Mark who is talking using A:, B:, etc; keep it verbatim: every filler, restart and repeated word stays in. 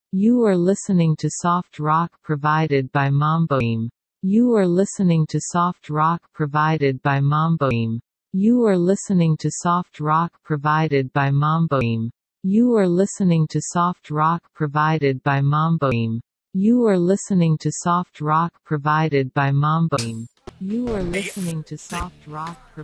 A: You are listening to soft rock provided by Mamboim. You are listening to soft rock provided by Mamboim. You are listening to soft rock provided by Mamboim. You are listening to soft rock provided by Mamboim. You are listening to soft rock provided by Mamboim. You are listening to soft rock